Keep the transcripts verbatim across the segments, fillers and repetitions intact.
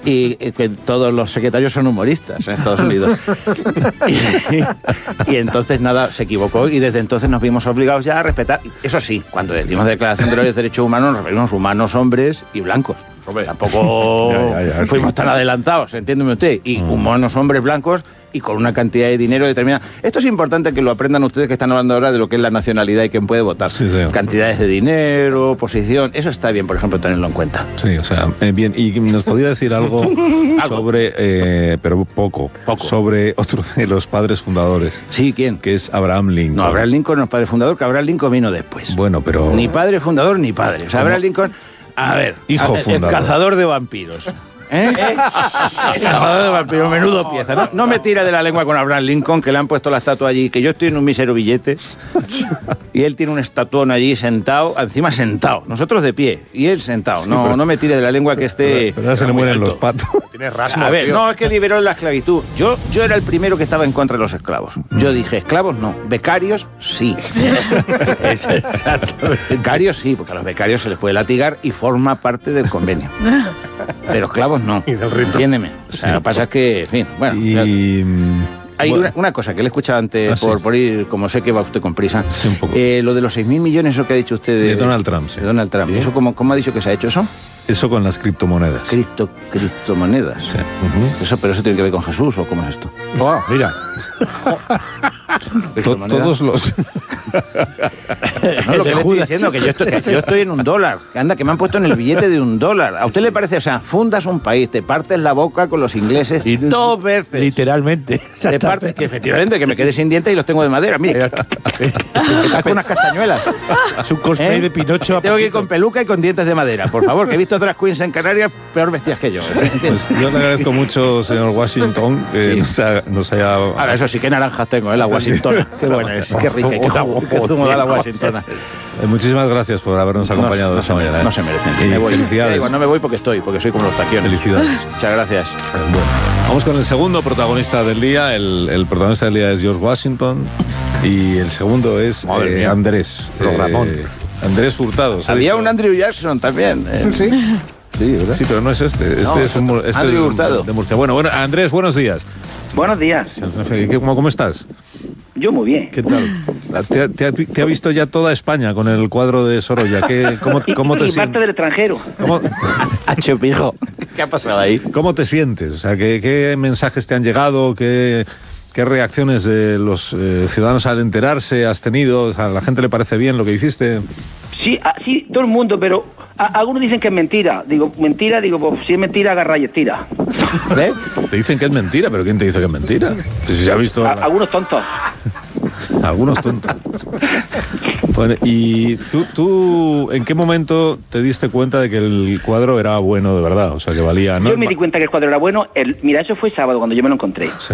y, y que todos los secretarios son humoristas en Estados Unidos. y, y entonces, nada, se equivocó y desde entonces nos vimos obligados ya a respetar. Eso sí, cuando decimos Declaración de los Derechos Humanos nos referimos a humanos, hombres y blancos. Tampoco ya, ya, ya, fuimos tan adelantados, entiéndeme usted. Y mm. humanos, hombres blancos y con una cantidad de dinero determinada. Esto es importante que lo aprendan ustedes que están hablando ahora de lo que es la nacionalidad y quién puede votar. Sí, sí. Cantidades de dinero, posición, eso está bien, por ejemplo, tenerlo en cuenta. Sí, o sea, eh, bien. ¿Y nos podría decir algo sobre, eh, pero poco, poco, sobre otro de los padres fundadores? Sí, ¿quién? Que es Abraham Lincoln. No, Abraham Lincoln no es padre fundador, que Abraham Lincoln vino después. Bueno, pero... Ni padre fundador ni padre. O sea, Abraham Lincoln... A ver, hijo el, fundador. El cazador de vampiros. ¿Eh? El cazador de vampiros, menudo pieza. No, no me tire de la lengua con Abraham Lincoln, que le han puesto la estatua allí, que yo estoy en un mísero billete, y él tiene un estatuón allí sentado, encima sentado, nosotros de pie, y él sentado. Sí, no, pero, no me tire de la lengua que esté... Pero, pero ahora se le mueren los patos. Tienes rasmo, A ver, tío. no, es que liberó la esclavitud. Yo, yo era el primero que estaba en contra de los esclavos. Yo dije, esclavos no, becarios sí. Becarios sí, porque a los becarios se les puede latigar y forma parte del convenio. Pero esclavos no, entiéndeme. O sea, sí. Lo que pasa es que, en fin, bueno... Y... Hay bueno. una, una cosa que le he escuchado antes, ah, por, sí. por ir, como sé que va usted con prisa. Sí, un poco. Eh, lo de los seis mil millones, eso que ha dicho usted de... De Donald Trump, sí. De Donald Trump. ¿Sí? ¿Eso cómo, cómo ha dicho que se ha hecho eso? Eso con las criptomonedas. Cripto, criptomonedas. Sí. Uh-huh. Eso, pero eso tiene que ver con Jesús, ¿o cómo es esto? Oh, mira. To- todos los... No, lo que le estoy diciendo, que yo estoy, que yo estoy en un dólar. Que anda, que me han puesto en el billete de un dólar. ¿A usted le parece? O sea, fundas un país, te partes la boca con los ingleses y dos veces. Literalmente. Te partes, que efectivamente, que me quedé sin dientes y los tengo de madera. Mire, estás con unas castañuelas. Es un cosplay ¿Eh? de Pinocho. Tengo que ir con peluca y con dientes de madera. Por favor, que he visto otras queens en Canarias peor vestidas que yo. Pues yo le agradezco mucho, señor Washington, que Sí. nos, ha, nos haya... Ahora, eso sí, qué naranjas tengo, ¿eh? La Washingtona. Qué buena es, qué rica, qué, jugo, qué zumo da la Washingtona. Eh, muchísimas gracias por habernos acompañado no, no esta se, mañana. ¿eh? No se merecen. Y me voy. felicidades. Digo, no me voy porque estoy, porque soy como los taquiones. Felicidades. Muchas gracias. Eh, bueno, vamos con el segundo protagonista del día. El, el protagonista del día es George Washington y el segundo es eh, Andrés. Programón. Eh, Andrés Hurtado. Había un Andrew Jackson también. ¿eh? Sí. Sí, ¿verdad? Sí, pero no es este. Este No, es un este Andrew es Hurtado. de Murcia. Bueno, bueno, Andrés, buenos días. Buenos días. ¿Qué, cómo, ¿Cómo estás? Yo muy bien. ¿Qué tal? ¿Te, ha- te ha- te ha visto ya toda España con el cuadro de Sorolla? ¿Qué, cómo, cómo te y parte sientes? del extranjero. ¿Cómo, Chupijo. ¿Qué ha pasado ahí? cómo te sientes? O sea, ¿qué, qué mensajes te han llegado? ¿Qué, qué reacciones de los eh, ciudadanos al enterarse has tenido? O sea, ¿a la gente le parece bien lo que hiciste? Sí, ah, sí, todo el mundo, pero a- algunos dicen que es mentira. Digo, mentira, digo, pues si es mentira, agarra y estira. ¿Ves? Te dicen que es mentira, pero ¿quién te dice que es mentira? Si se ha visto... A- algunos tontos. Algunos tontos. Bueno, ¿y tú, tú en qué momento te diste cuenta de que el cuadro era bueno de verdad? O sea, que valía... ¿no? Yo me di cuenta que el cuadro era bueno. El, mira, eso fue sábado cuando yo me lo encontré. Sí.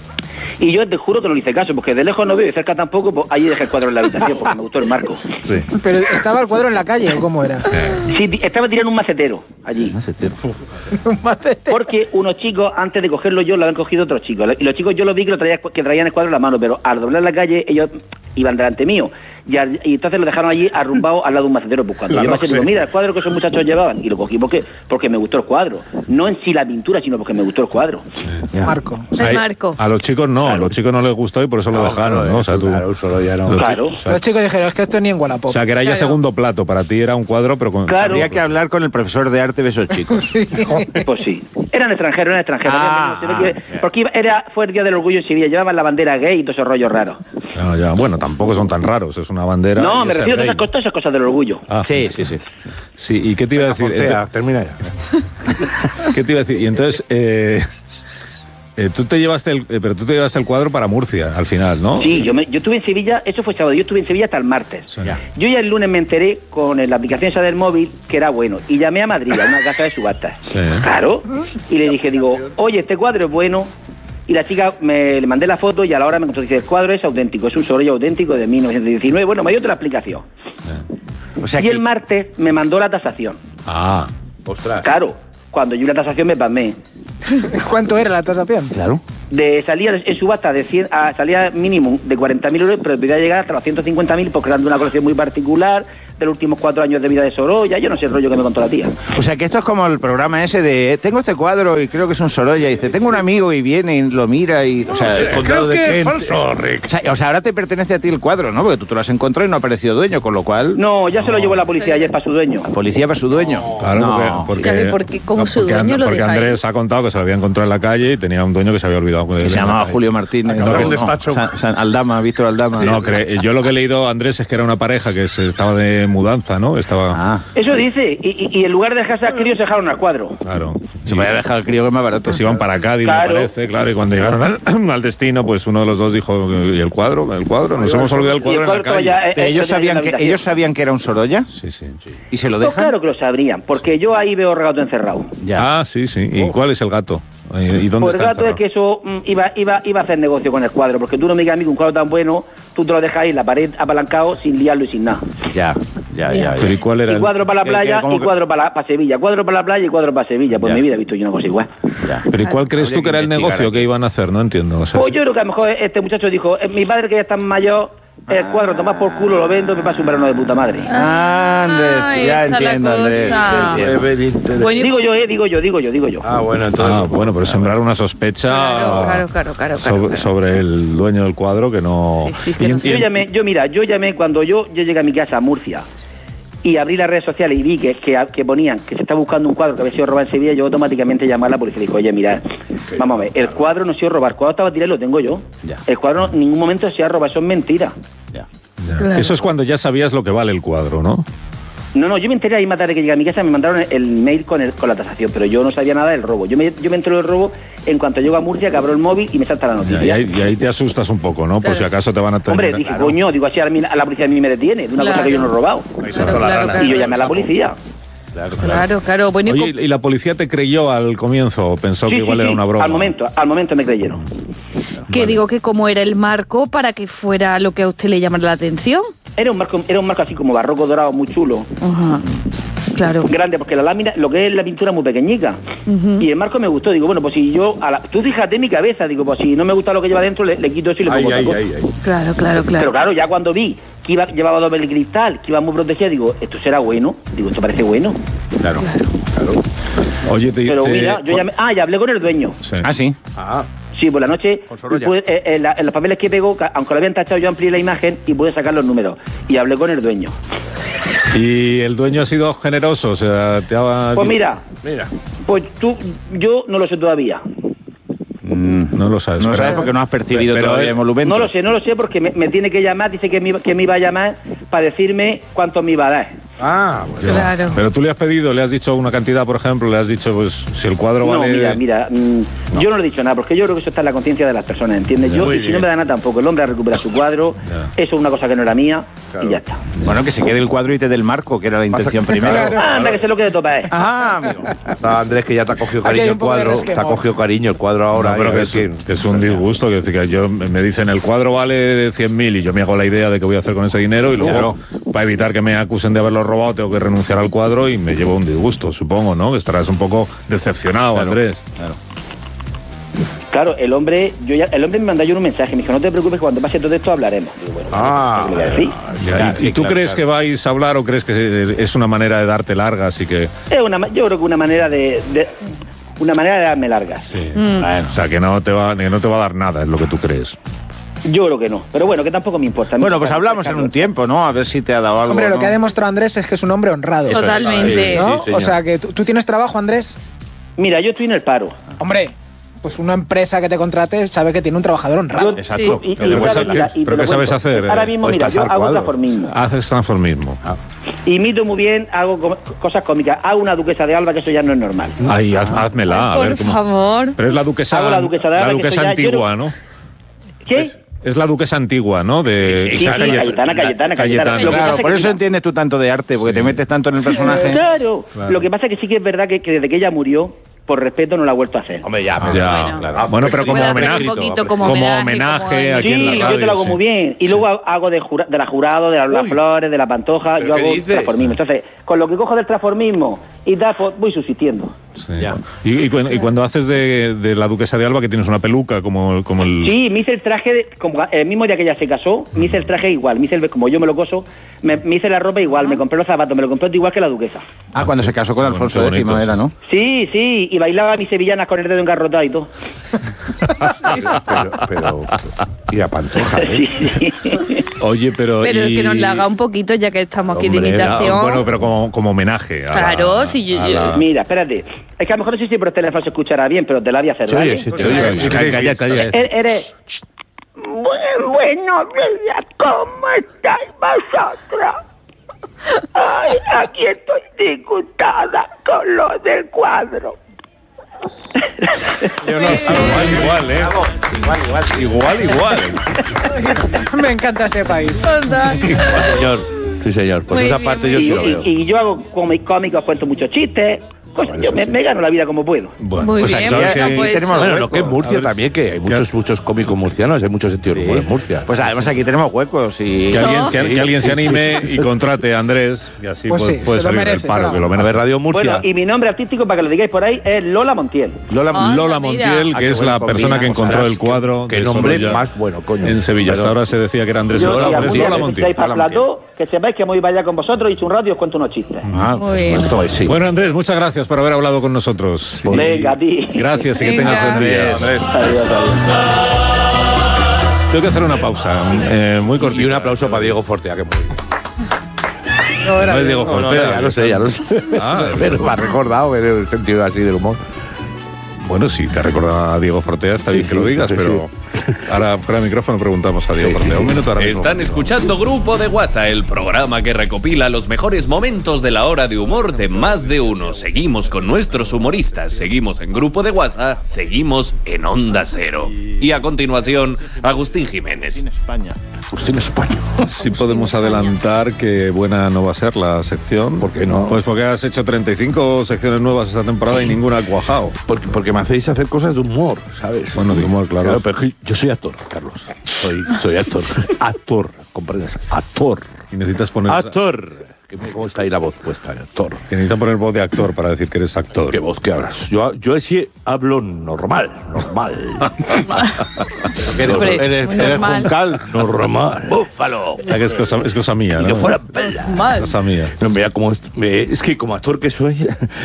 Y yo te juro que no le hice caso, porque de lejos no veo y de cerca tampoco, pues ahí dejé el cuadro en la habitación, porque me gustó el marco. Sí. Pero ¿estaba el cuadro en la calle o cómo era? Sí, ti- estaba tirando un macetero allí. Un macete. Porque unos chicos, antes de cogerlo yo, lo habían cogido otros chicos. Y los chicos yo los vi que, lo traía, que traían el cuadro en la mano, pero al doblar la calle, ellos iban delante mío. Y, al- y entonces lo dejaron allí arrumbado al lado de un macetero. Pues cuando La yo me Roxy. digo, mira, el cuadro que esos muchachos llevaban. Y lo cogí porque, porque me gustó el cuadro. No en sí la pintura, sino porque me gustó el cuadro. Marco. O sea, El marco. A los chicos no, a los chicos no les gustó y por eso lo dejaron, ¿no? O sea, tú... Claro, solo ya no. Los- Claro. o sea, Los chicos dijeron, es que esto ni en Wallapop. o sea, que era ya Claro. segundo plato. Para ti era un cuadro, pero con... Claro. Habría que hablar con el profesor de arte de esos chicos. Pues sí. Eran extranjeros, eran extranjeros. Ah, Se ve que- ah, ya. porque iba- era, fue el día del orgullo en Sevilla. Llevaban la bandera gay y todo ese rollo raro. Ah, ya. Bueno, tampoco son tan raros, es una bandera... No, y me es el refiero a rey. esas cosas, esas cosas del orgullo. Ah, Sí, sí, sí. sí, ¿y qué te iba a decir? Hostia, termina ya. Ento- ¿Qué te iba a decir? Y entonces, eh, eh, tú te llevaste el, eh, pero tú te llevaste el cuadro para Murcia, al final, ¿no? Sí, yo, me, yo estuve en Sevilla, eso fue sábado, yo estuve en Sevilla hasta el martes. Sí. Ya. Yo ya el lunes me enteré con la aplicación esa del móvil que era bueno. Y llamé a Madrid, a una casa de subastas. Sí. Claro. Y le dije, digo, oye, este cuadro es bueno. Y la chica, me, le mandé la foto y a la hora me contó, dice, el cuadro es auténtico, es un Sorolla auténtico de mil novecientos diecinueve. Bueno, me dio otra explicación. O sea Y que- el martes me mandó la tasación. Ah, Ostras. Claro, cuando yo vi la tasación me pasmé. ¿Cuánto era la tasación? Claro. De, salía en subasta de cien, a, salía mínimo de cuarenta mil euros, pero podía llegar hasta los ciento cincuenta mil porque eran de una colección muy particular, de los últimos cuatro años de vida de Sorolla, yo no sé el rollo que me contó la tía. O sea, que esto es como el programa ese de eh, tengo este cuadro y creo que es un Sorolla, y dice, tengo un amigo y viene y lo mira y... O sea, el condado de Kent. falso, Rick. O sea, o sea, ahora te pertenece a ti el cuadro, ¿no? Porque tú te lo has encontrado y no ha aparecido dueño, con lo cual... No, ya se lo llevó la policía ayer para su dueño. La policía para su dueño. Claro, No. porque, Ya ve, porque, porque como no, su porque dueño And- lo porque deja ahí. Andrés ha contado que se lo había encontrado en la calle y tenía un dueño que se había olvidado de Que él se en la llamaba calle. Julio Martínez. Acabó en No, despacho. San- San Aldama, Víctor Aldama. No, cre- yo lo que he leído, Andrés, es que era una pareja que se estaba de mudanza, ¿no? Estaba... Ah, Eso dice, y, y, y en lugar de dejarse al crío se dejaron al cuadro. Claro. se podía dejar al crío que es más barato. Pues iban para Cádiz, Claro. me parece, claro, y cuando llegaron al, al destino, pues uno de los dos dijo, ¿y el cuadro? ¿El cuadro? Nos hemos olvidado el Y el cuadro en la cuadro estaba calle. ya, eh, Pero eh, ellos ya en sabían, la que, habitación. ellos sabían que era un Sorolla Sí, sí. y se lo Pues dejan. claro que lo sabrían, porque yo ahí veo gato encerrado. Ya. Ah, sí, sí. ¿Y cuál es el gato? ¿Y dónde Pues el está gato es encerrado? que eso mm, iba, iba, iba a hacer negocio con el cuadro, porque tú no me digas a mí que un cuadro tan bueno, tú te lo dejas ahí en la pared apalancado sin liarlo y sin nada. Ya, ya, ya. Pero ¿y cuál era Y el...? cuadro para la ¿Qué- playa qué- cómo y que- cuadro para, para Sevilla, cuadro para la playa y cuadro para Sevilla. Pues Ya. en mi vida he visto yo una cosa igual. ya. ¿Pero y cuál crees Habría tú que era que el investigar negocio aquí. que iban a hacer? No entiendo. O sea, Pues yo creo que a lo mejor este muchacho dijo, eh, mi padre que ya está mayor, el cuadro tomás por culo, lo vendo, me pasa un verano de puta madre. Andrés, Ay, ya está la entiendo, Andrés. cosa. ya entiendo. Evelyn, Bueno, y- Digo yo, eh, digo yo, digo yo, digo yo. Ah, bueno, entonces... Ah, bueno, pero sembrar una sospecha Claro, claro, claro, claro, sobre, claro. sobre el dueño del cuadro que no... Sí, sí, es que Y no en- sé. Yo y en- llamé, yo mira, yo llamé cuando yo, yo llegué a mi casa a Murcia y abrí las redes sociales y vi que, que, que ponían que se está buscando un cuadro que había sido robado en Sevilla, yo automáticamente llamé a la policía y dije, oye, mira, vamos a ver, el cuadro no ha sido robado, el cuadro estaba tirado y lo tengo yo. Ya. El cuadro en ningún momento se ha robado, eso es mentira. Ya. Claro. Eso es cuando ya sabías lo que vale el cuadro, ¿no? No, no, yo me enteré ahí más tarde que llegué a mi casa, me mandaron el mail con, el, con la tasación, pero yo no sabía nada del robo. Yo me, yo me entero del robo en cuanto llego a Murcia, que abro el móvil y me salta la Y noticia. ahí, y ahí te asustas un poco, ¿no? Por Claro. si acaso te van a tener... Hombre, dije, coño, digo así, a la, a la policía a mí me detiene, de una cosa Claro. que yo no he robado. Claro, claro, claro. Y yo llamé a la policía. Claro, claro. Bueno, y Oye, co- ¿y la policía te creyó al comienzo o pensó Sí, que sí, igual era sí, una broma? Al momento, al momento me creyeron. que digo que como era el marco para que fuera lo que a usted le llamara la atención. Era un marco, era un marco así como barroco dorado, muy chulo. Ajá. Claro. Grande, porque la lámina, lo que es la pintura es muy pequeñica. Y el marco me gustó. Digo, bueno, pues si yo, a la, tú fíjate en mi cabeza, digo, pues si no me gusta lo que lleva dentro, le, le quito eso y le Ay, pongo ay, otra ay, cosa. ay. Claro, claro, claro. Pero claro, ya cuando vi que iba, llevaba doble cristal, que iba muy protegida, digo, esto será bueno. Digo, esto parece bueno. Claro. Oye, te... Pero te- mira, yo llamé, ah, ya hablé con el dueño. Sí. Ah, sí. Ah, Sí, por la noche, Con Sorolla. pude- eh, eh, la- en los papeles que pegó, ca- aunque lo habían tachado, yo amplié la imagen y pude sacar los números. Y hablé con el dueño. ¿Y el dueño ha sido generoso? O sea, te ha... Pues mira, mira. pues tú, yo no lo sé todavía. No lo sabes. No pero- sabes porque no has percibido Pero todavía él- emolumentos. No lo sé, no lo sé porque me, me tiene que llamar, dice que me, iba- que me iba a llamar para decirme cuánto me iba a dar. Ah, bueno. Claro. Pero tú le has pedido, le has dicho una cantidad, por ejemplo, le has dicho, pues, si el cuadro No, vale... mira, mira, mm, yo no le he dicho nada, porque yo creo que eso está en la conciencia de las personas, ¿entiendes? Yo, Muy y si bien. no me da nada tampoco, el hombre ha recuperado su cuadro, Ya. eso es una cosa que no era mía, Claro. y ya está. Bueno, que se quede el cuadro y te dé el marco, que era la intención Pasa- primero. Claro. Ah, anda, que se lo quede topa, eh. Ah, amigo. Está Andrés, que ya te ha cogido Aquí hay cariño un el poco de cuadro. resquemor. Te ha cogido cariño el cuadro ahora. No, y pero a que ver es, quién- que es un disgusto, que, decir, que yo me dicen el cuadro vale cien mil y yo me hago la idea de qué voy a hacer con ese dinero y luego, para evitar que me acusen de haberlo robado, tengo que renunciar al cuadro y me llevo un disgusto, supongo, ¿no? Que estarás un poco decepcionado, Andrés. Claro, el hombre, yo ya, el hombre me mandó yo un mensaje, me dijo, no te preocupes, que cuando pase todo esto hablaremos. Digo, bueno, Ah, ¿qué le voy a decir? Ya, Ya, ¿Y, sí, y tú claro, crees claro. que vais a hablar o crees que es una manera de darte largas y que... Es una, ma- yo creo que una manera de, de- una manera de darme largas. Sí. O sea, que no, te va, que no te va a dar nada, es lo que tú crees. Yo creo que no, pero bueno, que tampoco me importa. Bueno, pues hablamos en un tiempo, ¿no? A ver si te ha dado algo. Hombre, lo ¿no? que ha demostrado Andrés es que es un hombre honrado. Eso es. Totalmente. Sí, ¿no? sí, señor. O sea, que tú, ¿tú tienes trabajo, Andrés? Mira, yo estoy en el paro. Hombre, pues una empresa que te contrate sabe que tiene un trabajador honrado. Yo- Exacto. y- y- Pero y pues, sabes, ¿qué- mira, y te pero lo qué sabes cuento. hacer? Ahora mismo, O mira, yo estazar hago cuadros. transformismo. Haces transformismo. Imito muy bien, hago co- cosas cómicas. Hago una duquesa de Alba, que eso ya no es normal. Ay, haz- házmela, a Por ver cómo... favor. Pero es la duquesa, Hago la duquesa de Alba, que duquesa eso ya- yo antigua, no- ¿no? ¿Qué? Es la duquesa antigua, ¿no? De Sí, sí, sí, Cayetana, Cayetana, Cayetana. Lo que pasa Claro, es por que eso mira- entiendes tú tanto de arte, porque Sí. te metes tanto en el personaje. Claro. Claro. Lo que pasa es que sí que es verdad que, que desde que ella murió, por respeto no la ha vuelto a hacer. Hombre, ya, pero, Ya, bueno. claro. Bueno, pero como Puede hacer homenaje, un poquito como como homenaje, homenaje como aquí en la Sí, radio. yo te lo hago sí. muy bien. Y luego hago de, jura, de la jurado, de la- las Uy. flores, de la pantoja, ¿Pero yo qué hago dices? transformismo. Entonces, con lo que cojo del transformismo y tal, pues voy subsistiendo. Sí. Y, y cuando, y cuando haces de, de la duquesa de Alba, que tienes una peluca como, como el... Sí, me hice el traje, de- como el mismo día que ella se casó, me hice el traje igual, me hice el, como yo me lo coso, me, me hice la ropa igual, me compré los zapatos, me lo compré todo igual que la duquesa. Ah, cuando se casó con Bueno, Alfonso qué X bonito, era, sí. ¿no? Sí, sí, y bailaba mis sevillanas con el dedo engarrotado y todo. pero, pero, pero- y a Pantoja, ¿eh? Sí, sí. Oye, pero... Pero y- que nos la haga un poquito, ya que estamos aquí de Hombre, imitación. Ah, bueno, pero como, como homenaje. a la- Claro, si yo- a yo- la- Mira, espérate. Es que a lo mejor no sé si por teléfono se escuchará bien, pero te la voy a hacer. Se oye, ¿vale? se te oye. Sí, sí, sí, Calla, calla. E- Eres... Muy buenos días, ¿cómo estáis vosotros? Ay, aquí estoy disgustada con lo del cuadro. Yo no sé. Igual, igual, ¿eh? Igual, igual. Igual, igual. Me encanta este país. Señor, sí, señor. Pues Muy esa bien, parte muy yo Y, sí lo veo. y- y yo hago cómic- cómicos, cuento muchos chistes. Pues yo me, me gano la vida como puedo. Bueno, Muy pues bien, aquí bueno, sí- pues- tenemos Bueno, hueco. lo que es Murcia A ver, también, que hay muchos, muchos cómicos murcianos, hay mucho sentido del humor en Murcia. Pues además aquí tenemos huecos y... Que alguien, que, que alguien se Sí, sí, anime sí. y contrate a Andrés y así Pues puede, sí, puede se lo salir merece, del paro, se que lo A ver, merece. Radio Murcia. Bueno, y mi nombre artístico, para que lo digáis por ahí, es Lola Montiel. Lola, Anda, Lola mira. Montiel, Ah, que qué es bueno, la persona combina, que encontró ostras, el cuadro qué de nombre Sorolla más bueno, coño. en Sevilla. Hasta Perdón. ahora se decía que era Andrés Yo, Sorolla, y pero es algún día Lola que Montiel. estéis para el plató, que sepáis que me voy para allá con vosotros y hice un rato y os cuento unos chistes. Ah, Muy bien. Esto es, sí. Bueno, Andrés, muchas gracias por haber hablado con nosotros. Y- Venga, a ti. Gracias y que Venga. tengas buen día, Andrés. Adiós, adiós. Tengo que hacer una pausa, eh, muy cortita. Y un aplauso para Diego Fortea, que muy bien. No, era No es Diego No, no, Fortea. Ya lo sé, ya lo sé. Ah, Pero me ha recordado en el sentido así del humor. Bueno, si te recuerda a Diego Fortea, está Sí, bien que sí, lo digas, sí, pero ahora fuera de micrófono preguntamos a Diego Sí, sí, Fortea. sí. Un minuto ahora mismo. Están escuchando Grupo de WhatsApp, el programa que recopila los mejores momentos de la hora de humor de más de uno. Seguimos con nuestros humoristas, seguimos en Grupo de WhatsApp, seguimos en Onda Cero. Y a continuación, Agustín Jiménez. en España. Agustín España. Sí podemos adelantar que buena no va a ser la sección. ¿Por qué no? Pues porque has hecho treinta y cinco secciones nuevas esta temporada y ninguna ha cuajado. Porque, porque me hacéis hacer cosas de humor, ¿sabes? Bueno, de humor, claro. pero es que yo soy actor, Carlos. Soy, soy actor. Actor, ¿comprendes? Actor. Y necesitas poner... Actor. Que- ¿Cómo está ahí la voz puesta? Actor. Que necesitas poner voz de actor para decir que eres actor. ¿Qué voz que hablas? Yo, yo sí hablo normal, normal. Eres, Hombre, eres, muy eres normal. Juncal. normal. Búfalo. O sea que es cosa, es cosa mía, Y ¿no? que fuera bella. Mal. Cosa mía. No, mira, como est- me- es que como actor que soy,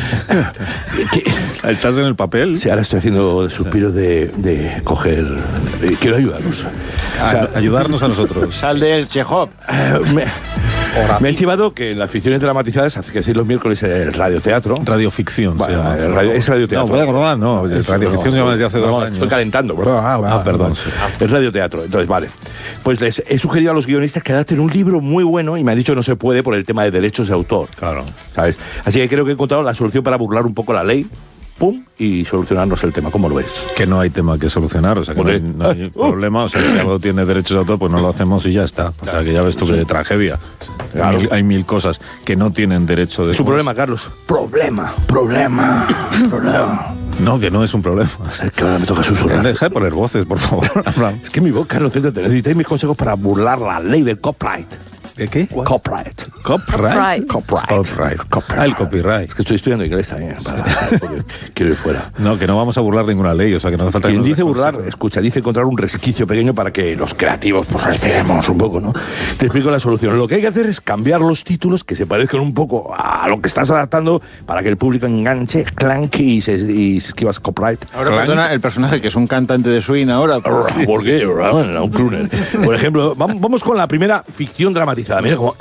que- ¿Estás en el papel? sí, ahora estoy haciendo suspiros de, de coger. eh, quiero ayudaros. O sea, A- ayudarnos a nosotros. Sal del Chekhov. eh, me, me han chivado que en las ficciones dramatizadas, hace que sí los miércoles en el radioteatro. Radioficción se Bueno, llama. el radio- es radioteatro. No, no, no, Eso, radioficción se llama desde hace no, dos no, años. Estoy calentando. Ah, perdón. Es radioteatro. Entonces, vale. Pues les he sugerido a los guionistas que adapten un libro muy bueno y me han dicho no se puede por el tema de derechos de autor. Claro. ¿Sabes? Así que creo que he encontrado la solución para burlar un poco la ley. Pum, y solucionarnos el tema. ¿Cómo lo ves? Que no hay tema que solucionar, o sea, que no hay, no hay Uh. problema, o sea, si algo tiene derechos de autor, pues no lo hacemos y ya está. O sea, que ya ves tú que tragedia. Claro. Mil- hay mil cosas que no tienen derecho de... Es un problema, Carlos. Problema, problema, problema. No, que no es un problema. Es que ahora me toca susurrar. Deja de poner voces, por favor. Es que mi voz, Carlos, céntrate. Necesitáis mis consejos para burlar la ley del copyright. ¿De qué? Copyright. Copyright. Copyright. Copyright. Copyright. Ah, el copyright. Es que estoy estudiando inglés también. Para, porque quiero ir fuera. No, que no vamos a burlar ninguna ley, o sea, que no hace falta... que Quien nos dice des burlar, consejos. escucha, dice encontrar un resquicio pequeño para que los creativos pues respiremos un poco, ¿no? Te explico la solución. Lo que hay que hacer es cambiar los títulos que se parezcan un poco a lo que estás adaptando para que el público enganche, clanque y se, y se esquivas copyright. Ahora, perdona, el personaje que es un cantante de swing ahora. pues- ¿Por qué? Un crooner. Por ejemplo, vam- vamos con la primera ficción dramatizada. Mira cómo...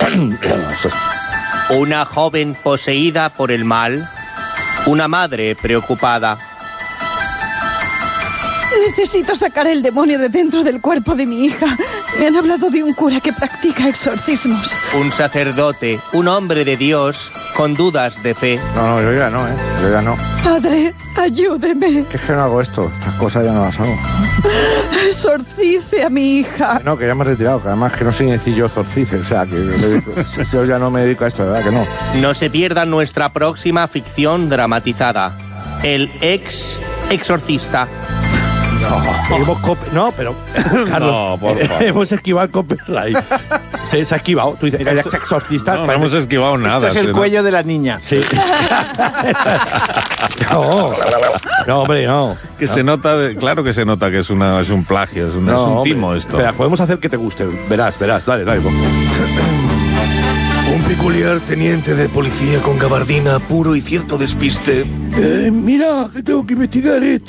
Una joven poseída por el mal, una madre preocupada. Necesito sacar el demonio de dentro del cuerpo de mi hija. Me han hablado de un cura que practica exorcismos. Un sacerdote, un hombre de Dios, con dudas de fe. No, no, yo ya no, ¿eh? Yo ya no. Padre, ayúdeme. Que es que no hago esto. Estas cosas ya no las hago. Exorcice a mi hija. Que no, que ya me he retirado. Que además que no sé ni decir yo exorcice. O sea, que yo, le dedico- yo ya no me dedico a esto, ¿verdad? Que no. No se pierdan nuestra próxima ficción dramatizada. el ex exorcista. No, hemos copi- no, pero Carlos, No, por favor. hemos esquivado el copyright. Se, se ha esquivado. Tú dices, el ex exorcista. No, no hemos esquivado nada. Esto es el sí, cuello de la niña. Sí. no, no, hombre, no. Que no. se nota, de- claro que se nota que es, una, es un plagio, es un, No, es un hombre. timo esto. Espera, podemos hacer que te guste. Verás, verás. Dale, dale. Un peculiar teniente de policía con gabardina, puro y cierto despiste. Eh, mira, que tengo que investigar esto.